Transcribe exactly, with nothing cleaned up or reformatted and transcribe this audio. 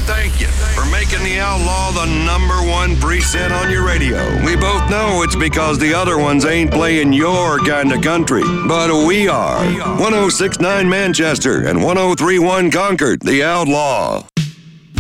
thank you for making the Outlaw the number one preset on your radio. We both know it's because the other ones ain't playing your kind of country, but we are. one oh six point nine Manchester and one oh three point one Concord, the Outlaw.